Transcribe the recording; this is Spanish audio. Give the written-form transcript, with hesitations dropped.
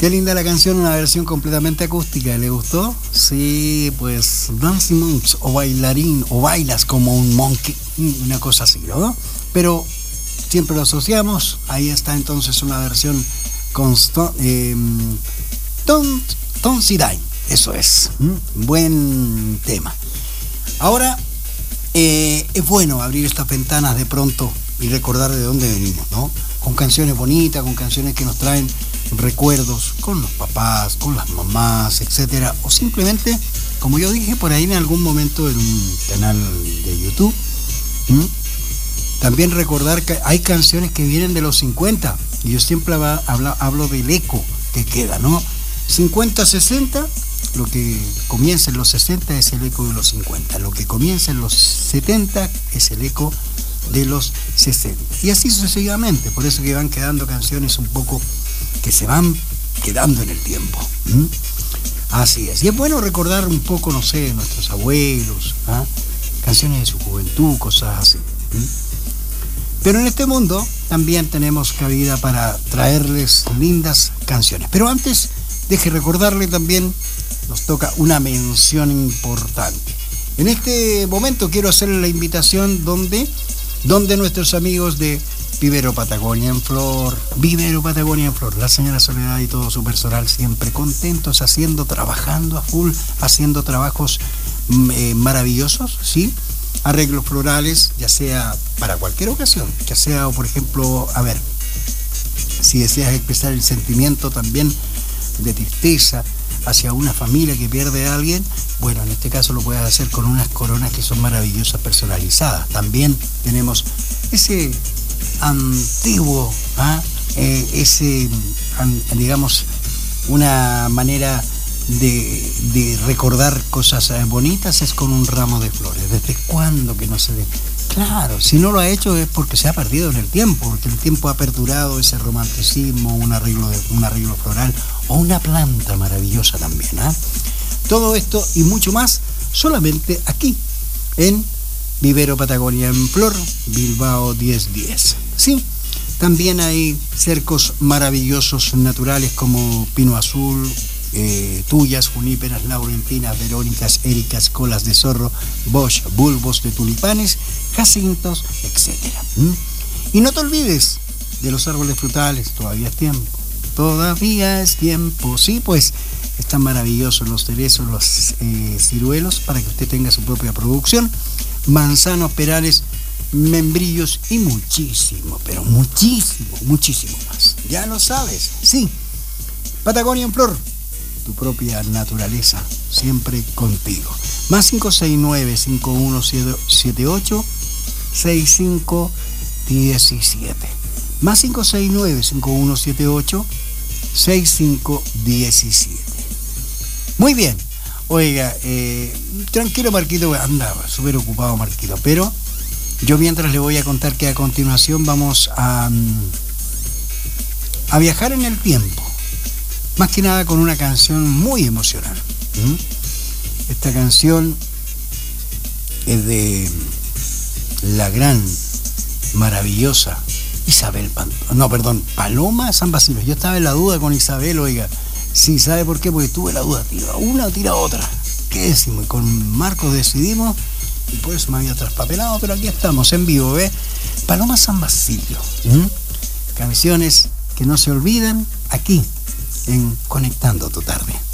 Qué linda la canción, una versión completamente acústica. ¿Le gustó? Sí, pues Dancing Monks o bailarín o bailas como un monkey, una cosa así, ¿no? Pero siempre lo asociamos. Ahí está entonces una versión con Don't See Die. Eso es. Buen tema. Ahora es bueno abrir estas ventanas de pronto y recordar de dónde venimos, ¿no? Con canciones bonitas, con canciones que nos traen recuerdos con los papás, con las mamás, etcétera, o simplemente, como yo dije por ahí en algún momento en un canal de YouTube, también recordar que hay canciones que vienen de los 50, y yo siempre hablo del eco que queda, ¿no? 50, 60, lo que comienza en los 60 es el eco de los 50, lo que comienza en los 70 es el eco de los 60, y así sucesivamente. Por eso que van quedando canciones un poco que se van quedando en el tiempo. Así es. Y es bueno recordar un poco, no sé, nuestros abuelos, canciones de su juventud, cosas así. Pero en este mundo también tenemos cabida para traerles lindas canciones. Pero antes, deje recordarle también, nos toca una mención importante. En este momento quiero hacerle la invitación donde nuestros amigos de Vivero Patagonia en Flor, la señora Soledad y todo su personal siempre contentos, trabajando a full, haciendo trabajos maravillosos, ¿sí? Arreglos florales, ya sea para cualquier ocasión, ya sea, por ejemplo, a ver, si deseas expresar el sentimiento también de tristeza hacia una familia que pierde a alguien, bueno, en este caso lo puedes hacer con unas coronas que son maravillosas, personalizadas. También tenemos ese antiguo, digamos, una manera de recordar cosas bonitas es con un ramo de flores. ¿Desde cuándo que no se ve? Claro, si no lo ha hecho es porque se ha perdido en el tiempo, porque el tiempo ha perdurado ese romanticismo, un arreglo floral o una planta maravillosa también. Todo esto y mucho más solamente aquí en Vivero Patagonia en Flor, Bilbao 1010. Sí, también hay cercos maravillosos naturales como pino azul, tuyas, juníperas, laurentinas, verónicas, éricas, colas de zorro, bosch, bulbos de tulipanes, jacintos, etc. Y no te olvides de los árboles frutales, todavía es tiempo. Sí, pues están maravillosos los cerezos, los ciruelos, para que usted tenga su propia producción, manzanos, perales, membrillos y muchísimo, pero muchísimo más. Ya lo sabes, sí. Patagonia en Flor, tu propia naturaleza, siempre contigo. Más 569-5178-6517. Más 569-5178-6517. Muy bien. Oiga, tranquilo Marquito, andaba súper ocupado Marquito, pero yo mientras le voy a contar que a continuación vamos a viajar en el tiempo, más que nada con una canción muy emocional. Esta canción es de la gran, maravillosa Paloma San Basilio. Yo estaba en la duda con Isabel, oiga. Sí, ¿sabe por qué? Porque tuve la duda, tira una o tira otra. ¿Qué decimos? Y con Marcos decidimos, y por eso me había traspapelado, pero aquí estamos en vivo, ¿ves? Paloma San Basilio. Canciones que no se olvidan aquí en Conectando tu Tarde.